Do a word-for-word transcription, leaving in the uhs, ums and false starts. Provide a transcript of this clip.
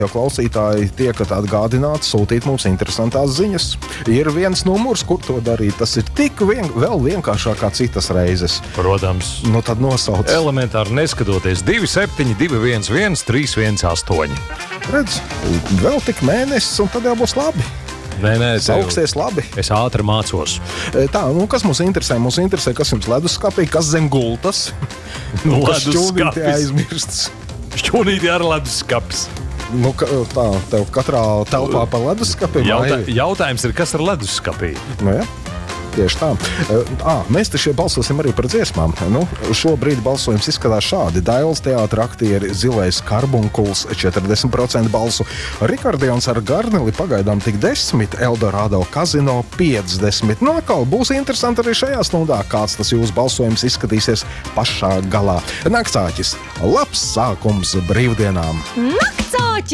Jo klausītāji tiekat atgādināti sūtīt mums interesantās ziņas. Ir viens numurs, kur to darīt. Tas ir tik vien, vēl vienkāršāk kā citas reizes. Protams. Nu tad nosauc. Elementāri neskatoties divi septiņi divi viens viens trīs viens astoņi. Redz, vēl tik mēnesis un tad jau būs labi. Nē, nē, Sauksies labi. Es ātri mācos. Tā, nu kas mums interesē? Mums interesē, kas jums leduskapī, kas zem gultas. Nu, kas šķūnīti leduskapis. aizmirsts. Šķūnīti ar leduskapis. Nu, ka, tā, tev katrā telpā pa leduskapim. Jautā, jautājums ir, kas ir leduskapī? Nu, ja? Tieši tā. À, mēs te šie balsosim arī par dziesmām. Nu, šobrīd balsojums izskatās šādi. Dailes teātra aktieri Zilais Karbunkuls četrdesmit procenti balsu. Rikardions ar Garneli pagaidām tik desmit, Eldorado Kazino piecdesmit. Nu, atkal būs interesanti arī šajā stundā, kāds tas jūsu balsojums izskatīsies pašā galā. Naktsāķis. Labs sākums brīvdienām! Naktsāķis!